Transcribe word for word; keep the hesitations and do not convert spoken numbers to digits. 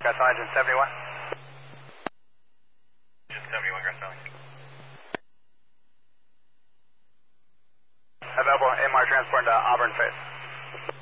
Got engine seventy-one. Engine seventy-one, Grass Valley. Available M R transport to Auburn face.